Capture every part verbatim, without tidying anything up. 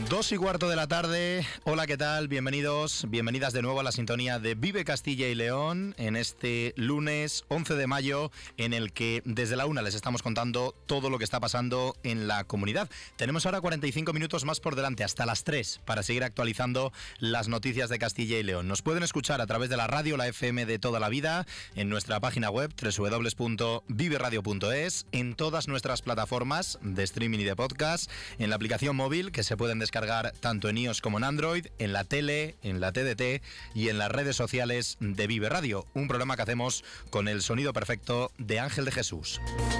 Dos y cuarto de la tarde. Hola, ¿qué tal? Bienvenidos, bienvenidas de nuevo a la sintonía de Vive Castilla y León en este lunes once de mayo, en el que desde la una les estamos contando todo lo que está pasando en la comunidad. Tenemos ahora cuarenta y cinco minutos más por delante, hasta las tres, para seguir actualizando las noticias de Castilla y León. Nos pueden escuchar a través de la radio, la F M de toda la vida, en nuestra página web doble u doble u doble u punto vive radio punto es, en todas nuestras plataformas de streaming y de podcast, en la aplicación móvil que se pueden descargar tanto en iOS como en Android, en la tele, en la T D T y en las redes sociales de Vive Radio, un programa que hacemos con el sonido perfecto de Ángel de Jesús.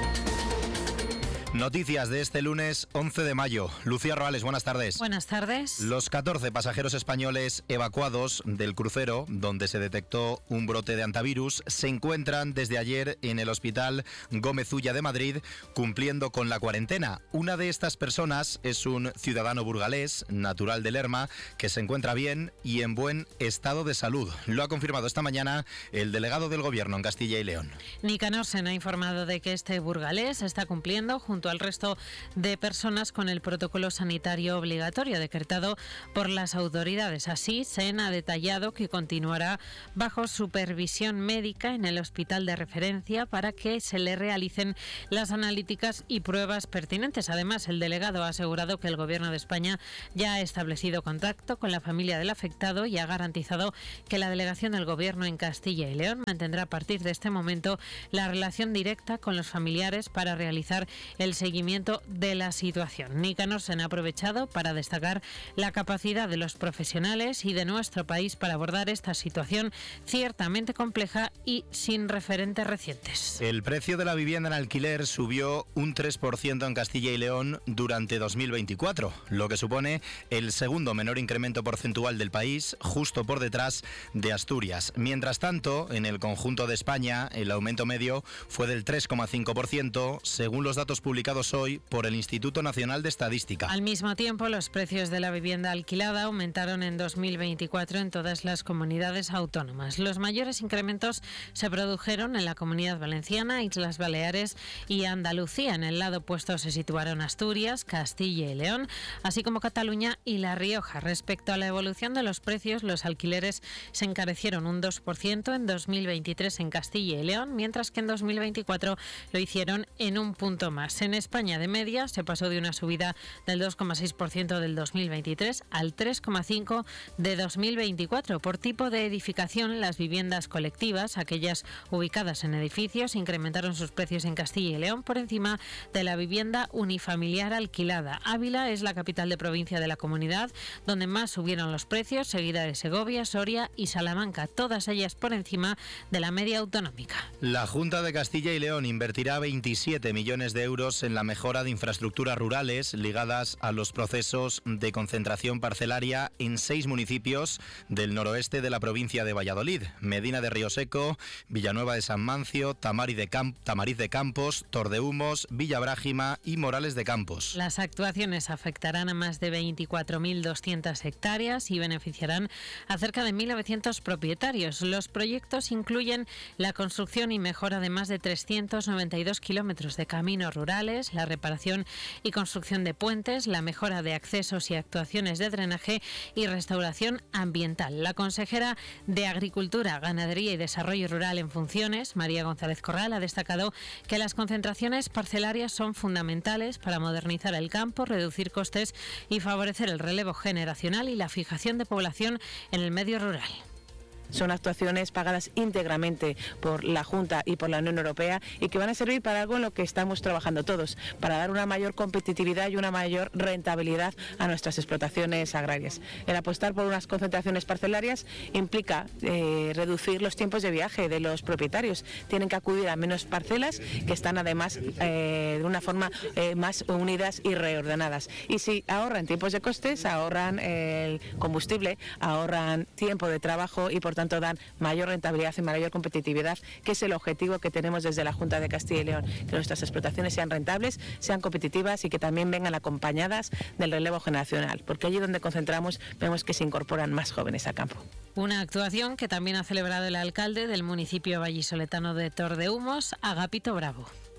Noticias de este lunes once de mayo. Lucía Roales, buenas tardes. Buenas tardes. Los catorce pasajeros españoles evacuados del crucero, donde se detectó un brote de antivirus, se encuentran desde ayer en el Hospital Gómez Ulla de Madrid, cumpliendo con la cuarentena. Una de estas personas es un ciudadano burgalés, natural de Lerma, que se encuentra bien y en buen estado de salud. Lo ha confirmado esta mañana el delegado del Gobierno en Castilla y León. Nicanor Sen ha informado de que este burgalés está cumpliendo junto al resto de personas con el protocolo sanitario obligatorio decretado por las autoridades. Así, Sen ha detallado que continuará bajo supervisión médica en el hospital de referencia para que se le realicen las analíticas y pruebas pertinentes. Además, el delegado ha asegurado que el Gobierno de España ya ha establecido contacto con la familia del afectado y ha garantizado que la delegación del Gobierno en Castilla y León mantendrá a partir de este momento la relación directa con los familiares para realizar el seguimiento de la situación. Nicanor Sen ha aprovechado para destacar la capacidad de los profesionales y de nuestro país para abordar esta situación ciertamente compleja y sin referentes recientes. El precio de la vivienda en alquiler subió un tres por ciento en Castilla y León durante dos mil veinticuatro, lo que supone el segundo menor incremento porcentual del país, justo por detrás de Asturias. Mientras tanto, en el conjunto de España, el aumento medio fue del tres coma cinco por ciento, según los datos publicados hoy por el Instituto Nacional de Estadística. Al mismo tiempo, los precios de la vivienda alquilada aumentaron en dos mil veinticuatro en todas las comunidades autónomas. Los mayores incrementos se produjeron en la Comunidad Valenciana, Islas Baleares y Andalucía. En el lado opuesto se situaron Asturias, Castilla y León, así como Cataluña y La Rioja. Respecto a la evolución de los precios, los alquileres se encarecieron un dos por ciento en dos mil veintitrés en Castilla y León, mientras que en dos mil veinticuatro lo hicieron en un punto más. En España, de media, se pasó de una subida del dos coma seis por ciento del dos mil veintitrés al tres coma cinco por ciento de dos mil veinticuatro. Por tipo de edificación, las viviendas colectivas, aquellas ubicadas en edificios, incrementaron sus precios en Castilla y León por encima de la vivienda unifamiliar alquilada. Ávila es la capital de provincia de la comunidad, donde más subieron los precios, seguida de Segovia, Soria y Salamanca, todas ellas por encima de la media autonómica. La Junta de Castilla y León invertirá veintisiete millones de euros en la mejora de infraestructuras rurales ligadas a los procesos de concentración parcelaria en seis municipios del noroeste de la provincia de Valladolid: Medina de Río Seco, Villanueva de San Mancio, Tamariz de, Camp- Tamariz de Campos, Tordehumos, Villabrágima y Morales de Campos. Las actuaciones afectarán a más de veinticuatro mil doscientas hectáreas y beneficiarán a cerca de mil novecientos propietarios. Los proyectos incluyen la construcción y mejora de más de trescientos noventa y dos kilómetros de caminos rurales, la reparación y construcción de puentes, la mejora de accesos y actuaciones de drenaje y restauración ambiental. La consejera de Agricultura, Ganadería y Desarrollo Rural en funciones, María González Corral, ha destacado que las concentraciones parcelarias son fundamentales para modernizar el campo, reducir costes y favorecer el relevo generacional y la fijación de población en el medio rural. Son actuaciones pagadas íntegramente por la Junta y por la Unión Europea y que van a servir para algo en lo que estamos trabajando todos, para dar una mayor competitividad y una mayor rentabilidad a nuestras explotaciones agrarias. El apostar por unas concentraciones parcelarias implica eh, reducir los tiempos de viaje de los propietarios. Tienen que acudir a menos parcelas que están además eh, de una forma eh, más unidas y reordenadas. Y si ahorran tiempos de costes, ahorran el combustible, ahorran tiempo de trabajo y por tanto dan mayor rentabilidad y mayor competitividad, que es el objetivo que tenemos desde la Junta de Castilla y León, que nuestras explotaciones sean rentables, sean competitivas y que también vengan acompañadas del relevo generacional, porque allí donde concentramos vemos que se incorporan más jóvenes al campo. Una actuación que también ha celebrado el alcalde del municipio vallisoletano de Tordehumos, Agapito Bravo.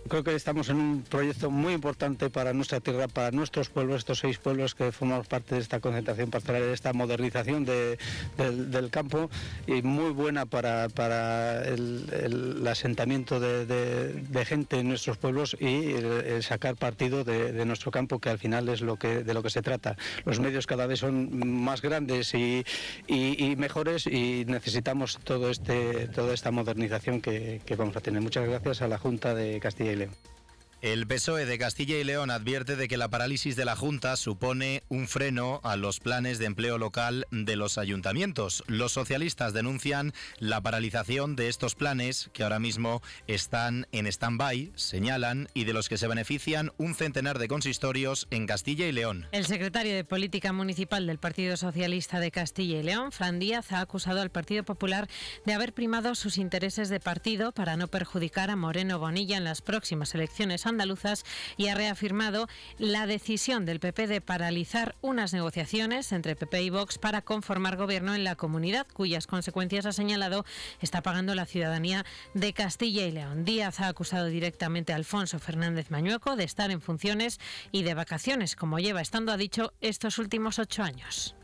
Creo que estamos en un proyecto muy importante para nuestra tierra, para nuestros pueblos, estos seis pueblos que formamos parte de esta concentración pastoral, de esta modernización de, del, del campo, y muy buena para, para el, el asentamiento de, de, de gente en nuestros pueblos y el, el sacar partido de, de nuestro campo, que al final es lo que, de lo que se trata. Los medios cada vez son más grandes y, y, y mejores, y necesitamos todo este, toda esta modernización que, que vamos a tener. Muchas gracias a la Junta de Castilla y León. El P S O E de Castilla y León advierte de que la parálisis de la Junta supone un freno a los planes de empleo local de los ayuntamientos. Los socialistas denuncian la paralización de estos planes, que ahora mismo están en stand-by, señalan, y de los que se benefician un centenar de consistorios en Castilla y León. El secretario de Política Municipal del Partido Socialista de Castilla y León, Fran Díaz, ha acusado al Partido Popular de haber primado sus intereses de partido para no perjudicar a Moreno Bonilla en las próximas elecciones andaluzas, y ha reafirmado la decisión del P P de paralizar unas negociaciones entre P P y Vox para conformar gobierno en la comunidad, cuyas consecuencias, ha señalado, está pagando la ciudadanía de Castilla y León. Díaz ha acusado directamente a Alfonso Fernández Mañueco de estar en funciones y de vacaciones, como lleva estando, ha dicho, estos últimos ocho años.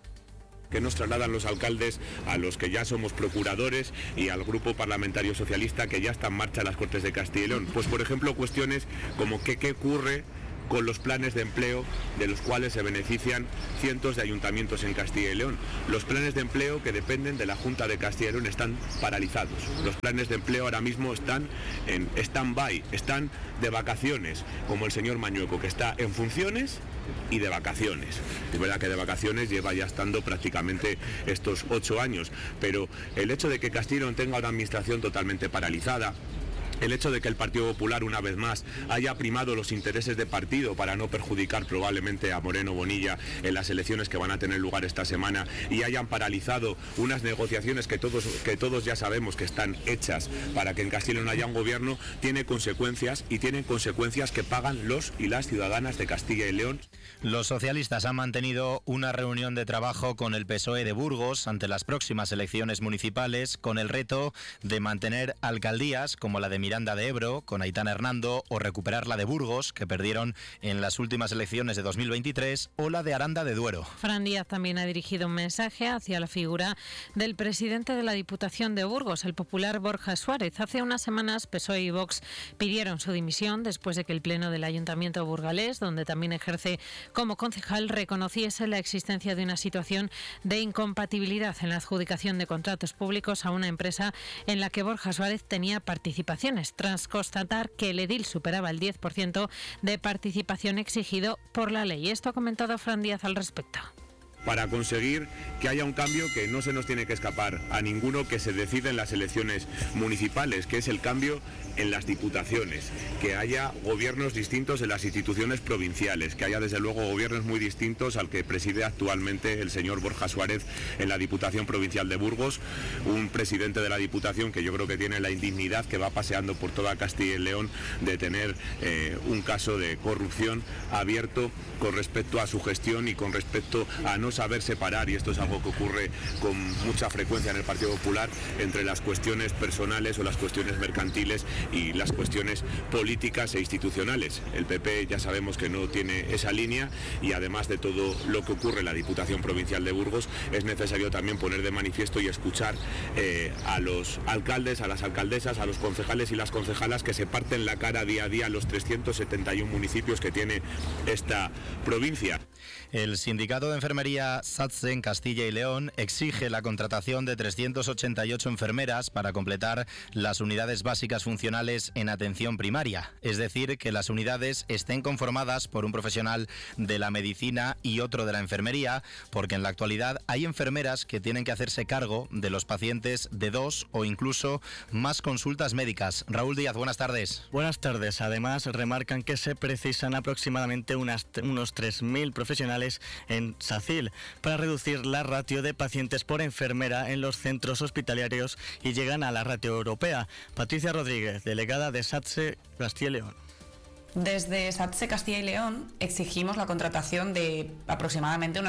Que nos trasladan los alcaldes a los que ya somos procuradores y al grupo parlamentario socialista que ya está en marcha en las Cortes de Castilla y León. Pues por ejemplo cuestiones como que, qué ocurre con los planes de empleo de los cuales se benefician cientos de ayuntamientos en Castilla y León. Los planes de empleo que dependen de la Junta de Castilla y León están paralizados. Los planes de empleo ahora mismo están en stand-by, están de vacaciones, como el señor Mañueco, que está en funciones y de vacaciones. Es verdad que de vacaciones lleva ya estando prácticamente estos ocho años, pero el hecho de que Castilla y León tenga una administración totalmente paralizada, el hecho de que el Partido Popular una vez más haya primado los intereses de partido para no perjudicar probablemente a Moreno Bonilla en las elecciones que van a tener lugar esta semana, y hayan paralizado unas negociaciones que todos, que todos ya sabemos que están hechas para que en Castilla y León haya un gobierno, tiene consecuencias, y tienen consecuencias que pagan los y las ciudadanas de Castilla y León. Los socialistas han mantenido una reunión de trabajo con el P S O E de Burgos ante las próximas elecciones municipales, con el reto de mantener alcaldías como la de Miranda de Ebro, con Aitana Hernando, o recuperar la de Burgos, que perdieron en las últimas elecciones de dos mil veintitrés, o la de Aranda de Duero. Fran Díaz también ha dirigido un mensaje hacia la figura del presidente de la Diputación de Burgos, el popular Borja Suárez. Hace unas semanas P S O E y Vox pidieron su dimisión después de que el Pleno del Ayuntamiento burgalés, donde también ejerce como concejal, reconociese la existencia de una situación de incompatibilidad en la adjudicación de contratos públicos a una empresa en la que Borja Suárez tenía participaciones, tras constatar que el edil superaba el diez por ciento de participación exigido por la ley. Esto ha comentado Fran Díaz al respecto. Para conseguir que haya un cambio que no se nos tiene que escapar a ninguno, que se decide en las elecciones municipales, que es el cambio en las diputaciones, que haya gobiernos distintos en las instituciones provinciales, que haya desde luego gobiernos muy distintos al que preside actualmente el señor Borja Suárez en la Diputación Provincial de Burgos, un presidente de la Diputación que yo creo que tiene la indignidad, que va paseando por toda Castilla y León, de tener eh, un caso de corrupción abierto con respecto a su gestión y con respecto a no saber separar, y esto es algo que ocurre con mucha frecuencia en el Partido Popular, entre las cuestiones personales o las cuestiones mercantiles y las cuestiones políticas e institucionales. El P P ya sabemos que no tiene esa línea, y además de todo lo que ocurre en la Diputación Provincial de Burgos, es necesario también poner de manifiesto y escuchar eh, a los alcaldes, a las alcaldesas, a los concejales y las concejalas que se parten la cara día a día a los trescientos setenta y uno municipios que tiene esta provincia. El sindicato de enfermería SATSE en Castilla y León exige la contratación de trescientas ochenta y ocho enfermeras para completar las unidades básicas funcionales en atención primaria, es decir, que las unidades estén conformadas por un profesional de la medicina y otro de la enfermería, porque en la actualidad hay enfermeras que tienen que hacerse cargo de los pacientes de dos o incluso más consultas médicas. Raúl Díaz, buenas tardes. Buenas tardes. Además, remarcan que se precisan aproximadamente unas, unos tres mil profesionales en SACIL para reducir la ratio de pacientes por enfermera en los centros hospitalarios y llegan a la ratio europea. Patricia Rodríguez, delegada de SATSE Castilla y León. Desde SATSE Castilla y León exigimos la contratación de aproximadamente unas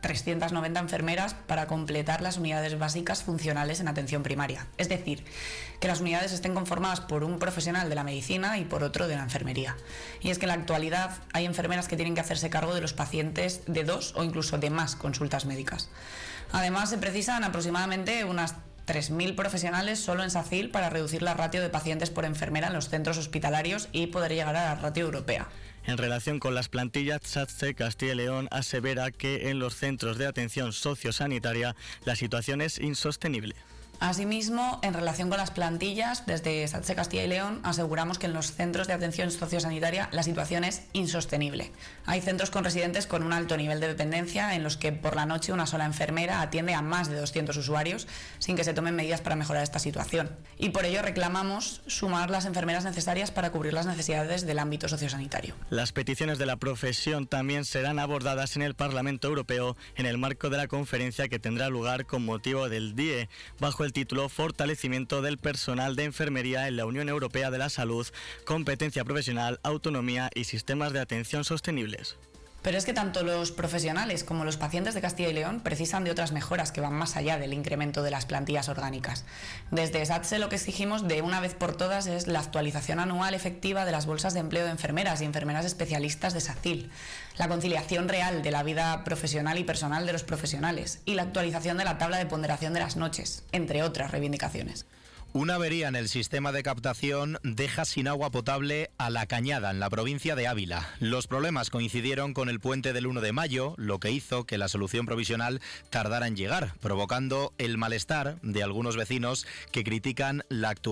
trescientas noventa enfermeras para completar las unidades básicas funcionales en atención primaria. Es decir, que las unidades estén conformadas por un profesional de la medicina y por otro de la enfermería. Y es que en la actualidad hay enfermeras que tienen que hacerse cargo de los pacientes de dos o incluso de más consultas médicas. Además, se precisan aproximadamente unas tres mil profesionales solo en SACIL para reducir la ratio de pacientes por enfermera en los centros hospitalarios y poder llegar a la ratio europea. En relación con las plantillas, SATSE Castilla y León asevera que en los centros de atención sociosanitaria la situación es insostenible. Asimismo, en relación con las plantillas, desde SATSE Castilla y León aseguramos que en los centros de atención sociosanitaria la situación es insostenible. Hay centros con residentes con un alto nivel de dependencia en los que por la noche una sola enfermera atiende a más de doscientos usuarios sin que se tomen medidas para mejorar esta situación. Y por ello reclamamos sumar las enfermeras necesarias para cubrir las necesidades del ámbito sociosanitario. Las peticiones de la profesión también serán abordadas en el Parlamento Europeo en el marco de la conferencia que tendrá lugar con motivo del D I E, bajo el título Fortalecimiento del personal de enfermería en la Unión Europea de la Salud, competencia profesional, autonomía y sistemas de atención sostenibles. Pero es que tanto los profesionales como los pacientes de Castilla y León precisan de otras mejoras que van más allá del incremento de las plantillas orgánicas. Desde SATSE lo que exigimos de una vez por todas es la actualización anual efectiva de las bolsas de empleo de enfermeras y enfermeras especialistas de SACIL, la conciliación real de la vida profesional y personal de los profesionales y la actualización de la tabla de ponderación de las noches, entre otras reivindicaciones. Una avería en el sistema de captación deja sin agua potable a La Cañada, en la provincia de Ávila. Los problemas coincidieron con el puente del uno de mayo, lo que hizo que la solución provisional tardara en llegar, provocando el malestar de algunos vecinos que critican la actuación